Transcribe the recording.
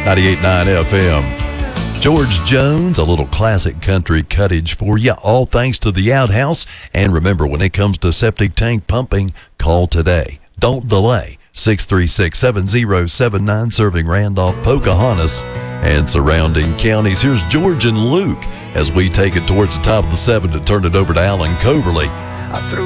98.9 FM. George Jones, a little classic country cuttage for you, all thanks to the Outhouse. And remember, when it comes to septic tank pumping, call today. Don't delay. 636-7079, serving Randolph, Pocahontas, and surrounding counties. Here's George and Luke as we take it towards the top of the 7 to turn it over to Alan Coberly.